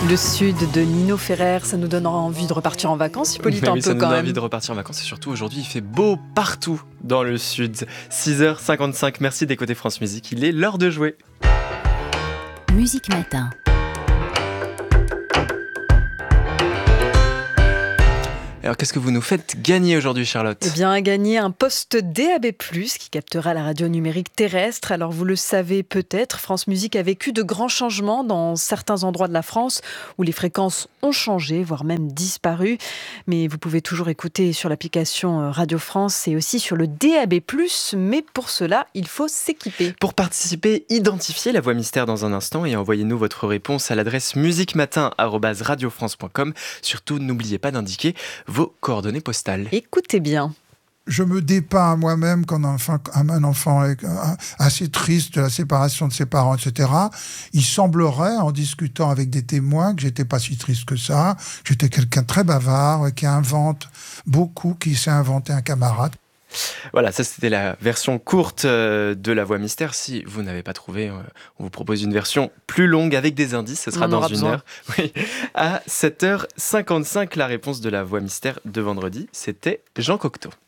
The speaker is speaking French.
Le sud de Nino Ferrer, ça nous donnera envie de repartir en vacances, Hippolyte, un peu ça nous quand donne même. envie de repartir en vacances et surtout aujourd'hui il fait beau partout dans le sud. 6h55, merci d'écouter France Musique, il est l'heure de jouer. Musique Matin. Alors qu'est-ce que vous nous faites gagner aujourd'hui, Charlotte ? Eh bien, à gagner un poste DAB+, qui captera la radio numérique terrestre. Alors, vous le savez peut-être, France Musique a vécu de grands changements dans certains endroits de la France où les fréquences ont changé, voire même disparu. Mais vous pouvez toujours écouter sur l'application Radio France et aussi sur le DAB+, mais pour cela, il faut s'équiper. Pour participer, identifiez la voix mystère dans un instant et envoyez-nous votre réponse à l'adresse musiquematin@radiofrance.com. Surtout, n'oubliez pas d'indiquer vos coordonnées postales. Écoutez bien. Je me dépeins à moi-même comme un enfant assez triste de la séparation de ses parents, etc. Il semblerait, en discutant avec des témoins, que j'étais pas si triste que ça. J'étais quelqu'un de très bavard, qui invente beaucoup, qui s'est inventé un camarade. Voilà, ça c'était la version courte de la voix mystère. Si vous n'avez pas trouvé, on vous propose une version plus longue avec des indices. Ce sera dans une heure. Oui. À 7h55, la réponse de la voix mystère de vendredi, c'était Jean Cocteau.